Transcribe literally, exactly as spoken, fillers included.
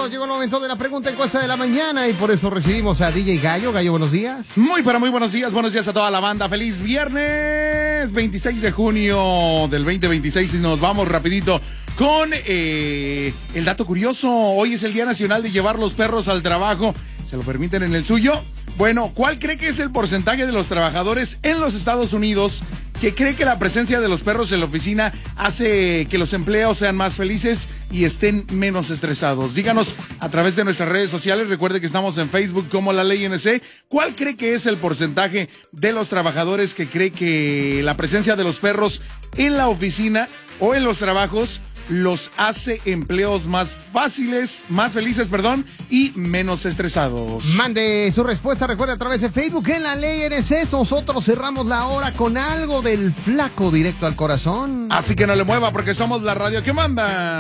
amigos, llegó el momento de la pregunta encuesta de la mañana y por eso recibimos a D J Gallo. Gallo, buenos días. Muy, pero muy buenos días, buenos días a toda la banda. Feliz viernes veintiséis de junio del veinte veintiséis y nos vamos rapidito con eh, el dato curioso. Hoy es el Día Nacional de llevar los perros al trabajo. ¿Se lo permiten en el suyo? Bueno, ¿cuál cree que es el porcentaje de los trabajadores en los Estados Unidos que cree que la presencia de los perros en la oficina hace que los empleados sean más felices y estén menos estresados? Díganos a través de nuestras redes sociales. Recuerde que estamos en Facebook como La Ley N C. ¿Cuál cree que es el porcentaje de los trabajadores que cree que la presencia de los perros en la oficina o en los trabajos los hace empleos más fáciles, más felices, perdón, y menos estresados? Mande su respuesta, recuerde, a través de Facebook en La Ley N C. Nosotros cerramos la hora con algo del Flaco directo al corazón. Así que no le mueva porque somos la radio que manda.